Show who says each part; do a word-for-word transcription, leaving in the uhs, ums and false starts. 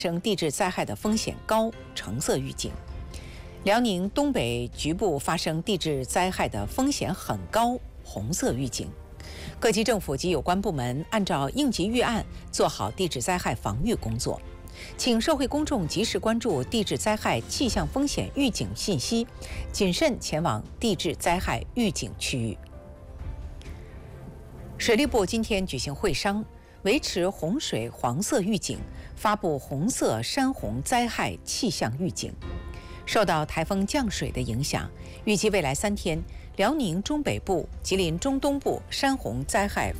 Speaker 1: 生地质灾害的风险高，橙色预警。辽宁东北局部发生地质灾害的风险很高，红色预警。各级政府及有关部门按照应急预案做好地质灾害防御工作，请社会公众及时关注地质灾害气象风险预警信息，谨慎前往地质灾害预警区域。水利部今天举行会商，维持洪水黄色预警，发布红色山洪灾害气象预警。受到台风降水的影响，预计未来三天，辽宁中北部、吉林中东部山洪灾害